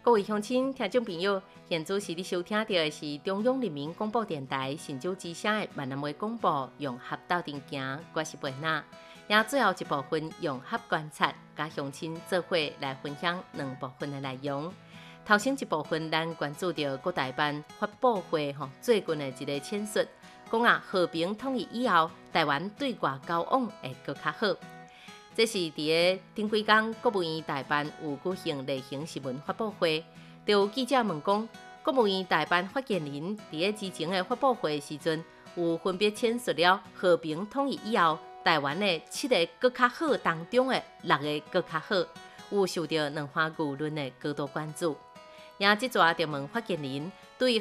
各位乡亲、听众朋友，现在是你收听到的是中央人民广播电台新竹之声的闽南话广播，用合斗阵行，我是贝娜。也最后一部分用合观察，甲乡亲做伙来分享两部分的内容。头先一部分，咱关注到各台办发布会最近的一个阐述，讲和平统一以后，台湾对外交往会更较好。这是伫个顶几天，国务院大办有举行例行新闻发布会，就有记者问讲，国务院大办发言人伫个之前的发布会时阵，有分别阐述了和平统一以后，台湾的7个更较好当中的6个更较好，有受到两岸舆论的高度关注。也即阵就问发言人，